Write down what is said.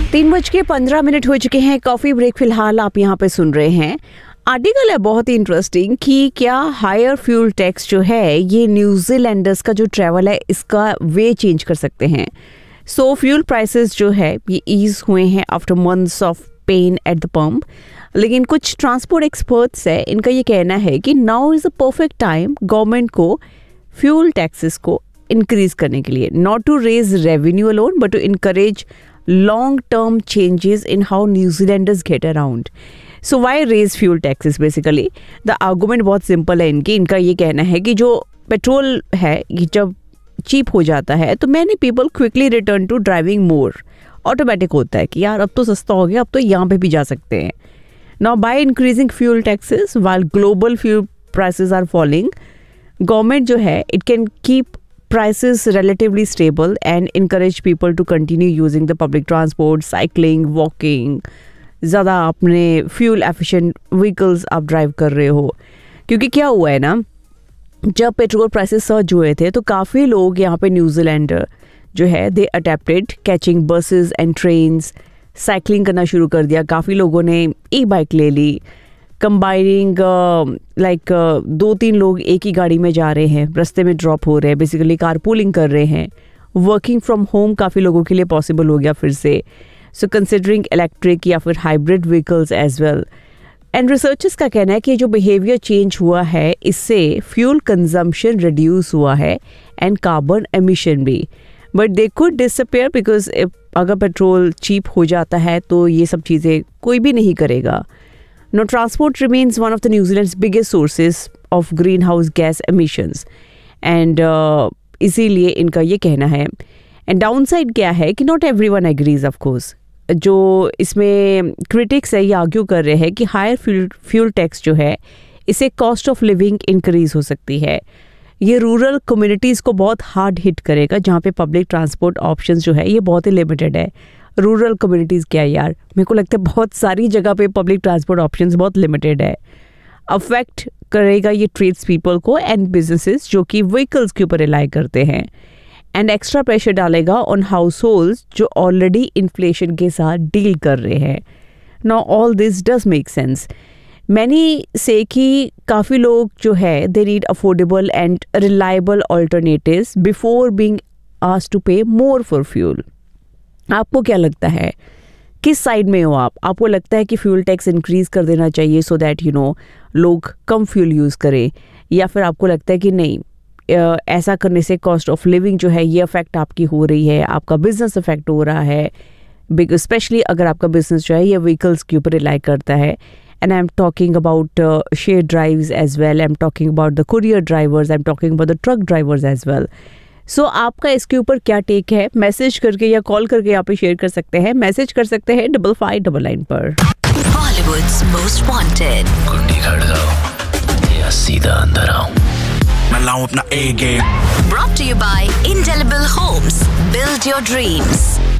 3:15 हो चुके हैं। कॉफी ब्रेक फिलहाल आप यहाँ पे सुन रहे हैं। आर्टिकल है बहुत ही इंटरेस्टिंग कि क्या हायर फ्यूल टैक्स जो है ये न्यूजीलैंडर्स का जो ट्रैवल है इसका वे चेंज कर सकते हैं। सो फ्यूल प्राइसेस जो है ये ईज हुए हैं after months of pen at the pump. लेकिन कुछ ट्रांसपोर्ट एक्सपर्ट्स है, इनका ये कहना है कि now is a perfect time government को फ्यूल टैक्सेस को इंक्रीज करने के लिए, not to raise revenue alone but to encourage long term changes in how New Zealanders get around. So why raise fuel taxes basically? The argument बहुत simple है इनका ये कहना है कि जो पेट्रोल है ये जब चीप हो जाता है तो many people quickly return to driving more. Automatic होता है कि यार अब तो सस्ता हो गया, अब तो यहाँ पे भी जा सकते हैं. Now by increasing fuel taxes while global fuel prices are falling, government जो है it can keep prices relatively stable and encourage people to continue using the public transport, cycling, walking. ज़्यादा अपने fuel efficient vehicles आप drive कर रहे हो. क्योंकि क्या हुआ है ना, जब पेट्रोल प्राइसेस सर्ज हुए थे तो काफ़ी लोग यहाँ पे न्यूजीलैंडर जो है दे adapted catching buses and trains, cycling करना शुरू कर दिया. काफ़ी लोगों ने ई बाइक ले ली, कंबाइनिंग लाइक 2-3 लोग एक ही गाड़ी में जा रहे हैं, रास्ते में ड्रॉप हो रहे हैं, बेसिकली कारपूलिंग कर रहे हैं. वर्किंग फ्रॉम होम काफ़ी लोगों के लिए पॉसिबल हो गया फिर से. सो कंसिडरिंग इलेक्ट्रिक या फिर hybrid vehicles as well. And researchers का कहना है कि जो बिहेवियर चेंज हुआ है इससे फ्यूल कंजम्पशन रिड्यूस हुआ है एंड कार्बन एमिशन भी. But they could disappear because अगर पेट्रोल चीप हो जाता है तो ये सब चीज़ें कोई भी नहीं करेगा. Now, transport remains one of the New Zealand's biggest sources of greenhouse gas emissions. And इसीलिए इनका ये कहना है. And downside क्या है कि not everyone agrees of course. जो इसमें critics है ये आर्ग्यू कर रहे हैं कि higher fuel tax जो है इसे cost of living increase हो सकती है. ये रूरल कम्युनिटीज़ को बहुत हार्ड हिट करेगा जहाँ पे पब्लिक ट्रांसपोर्ट ऑप्शंस जो है ये बहुत ही लिमिटेड है. रूरल कम्युनिटीज़ क्या है यार, मेरे को लगता है बहुत सारी जगह पे पब्लिक ट्रांसपोर्ट ऑप्शंस बहुत लिमिटेड है. अफेक्ट करेगा ये ट्रेड्स पीपल को एंड बिजनेसेस जो कि व्हीकल्स के ऊपर रिलाई करते हैं. एंड एक्स्ट्रा प्रेशर डालेगा ऑन हाउस होल्ड्स जो ऑलरेडी इन्फ्लेशन के साथ डील कर रहे हैं. Now all this does make sense. Many से कि काफ़ी लोग जो है they need affordable and reliable alternatives before being asked to पे मोर फॉर फ्यूल. आपको क्या लगता है, किस साइड में हो आप? आपको लगता है कि फ्यूल टैक्स इंक्रीज कर देना चाहिए सो दैट यू नो लोग कम फ्यूल यूज़ करें, या फिर आपको लगता है कि नहीं ऐसा करने से कॉस्ट ऑफ लिविंग जो है ये अफेक्ट आपकी हो रही है, आपका बिजनेस अफेक्ट हो रहा है, बिकॉज स्पेशली अगर आपका बिजनेस जो है ये व्हीकल्स के ऊपर रिलाई करता है. And I am talking about share drives as well, I am talking about the courier drivers, I am talking about the truck drivers as well. सो आपका इसके ऊपर क्या टेक है? मैसेज करके या कॉल करके यहाँ पे शेयर कर सकते हैं. मैसेज कर सकते हैं 5599 पर. Bollywood's most wanted. कुंडी खड़काओ या सीधा अंदर आओ, मैं लाऊं अपना A game. Brought to you by Indelible Homes. Build your dreams.